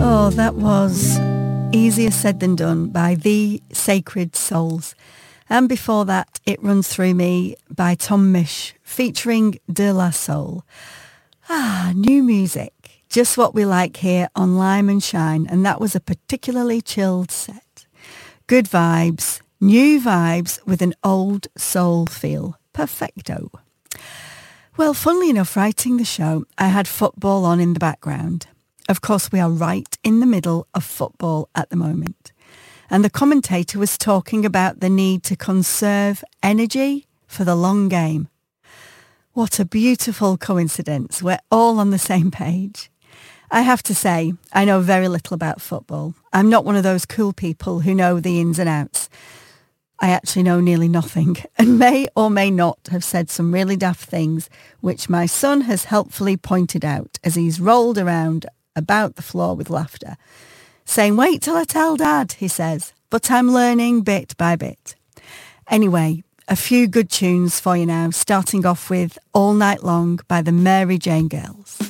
Oh, that was Easier Said Than Done by The Sacred Souls. And before that, It Runs Through Me by Tom Misch, featuring De La Soul. New music. Just what we like here on Lime and Shine, and that was a particularly chilled set. Good vibes, new vibes with an old soul feel. Perfecto. Well, funnily enough, writing the show, I had football on in the background. Of course, we are right in the middle of football at the moment. And the commentator was talking about the need to conserve energy for the long game. What a beautiful coincidence. We're all on the same page. I have to say, I know very little about football. I'm not one of those cool people who know the ins and outs. I actually know nearly nothing and may or may not have said some really daft things, which my son has helpfully pointed out as he's rolled around about the floor with laughter, saying, "Wait till I tell Dad," he says, "but I'm learning bit by bit." Anyway, a few good tunes for you now, starting off with All Night Long by the Mary Jane Girls.